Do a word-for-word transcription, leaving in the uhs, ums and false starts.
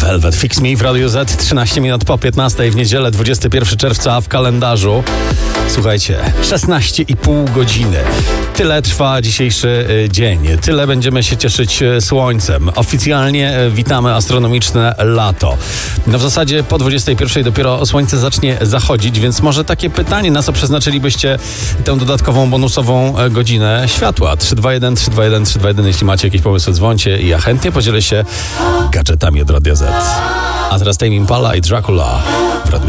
Velvet Fix Me w Radio Z, trzynaście minut po piętnastej w niedzielę, dwudziestego pierwszego czerwca w kalendarzu. Słuchajcie, szesnaście i pół godziny. Tyle trwa dzisiejszy dzień. Tyle będziemy się cieszyć słońcem. Oficjalnie witamy astronomiczne lato. No w zasadzie po dwudziestej pierwszej dopiero słońce zacznie zachodzić, więc może takie pytanie, na co przeznaczylibyście tę dodatkową, bonusową godzinę światła? trzy dwa jeden, trzy dwa jeden, trzy dwa jeden. Jeśli macie jakieś pomysły, dzwońcie i ja chętnie podzielę się gadżetami od Radia Z. A teraz Tame Impala i Dracula w Radiu